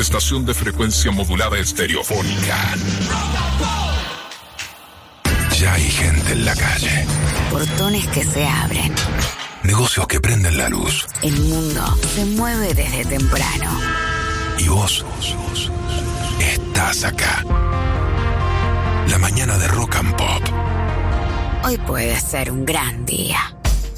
estación de frecuencia modulada estereofónica. Ya hay gente en la calle. Portones que se abren. Negocios que prenden la luz. El mundo se mueve desde temprano. Y vos estás acá. La mañana de Rock and Pop. Hoy puede ser un gran día.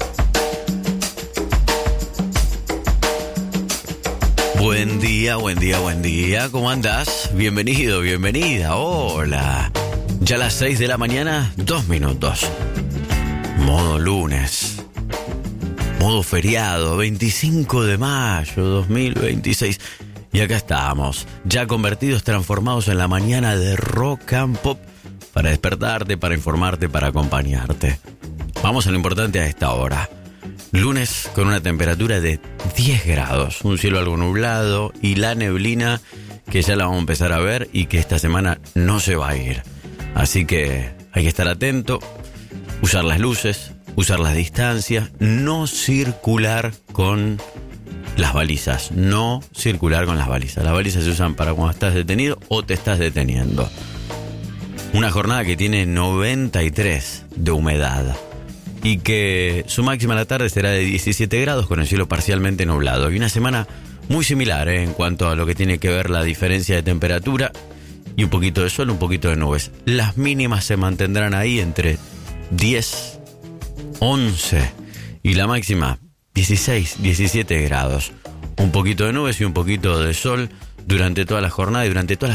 Buen día, buen día, buen día. ¿Cómo andás? Bienvenido, bienvenida. Hola. Ya a las 6 de la mañana, 2 minutos. Modo lunes. Modo feriado, 25 de mayo 2026. Y acá estamos, ya convertidos, transformados en la mañana de Rock and Pop. Para despertarte, para informarte, para acompañarte. Vamos a lo importante a esta hora. Lunes con una temperatura de 10 grados, un cielo algo nublado y la neblina que ya la vamos a empezar a ver y que esta semana no se va a ir. Así que hay que estar atento, usar las luces, usar las distancias, no circular con las balizas, no circular con las balizas. Las balizas se usan para cuando estás detenido o te estás deteniendo. Una jornada que tiene 93 de humedad. Y que su máxima a la tarde será de 17 grados con el cielo parcialmente nublado. Y una semana muy similar en cuanto a lo que tiene que ver la diferencia de temperatura y un poquito de sol, un poquito de nubes. Las mínimas se mantendrán ahí entre 10, 11 y la máxima 16, 17 grados. Un poquito de nubes y un poquito de sol durante toda la jornada y durante toda la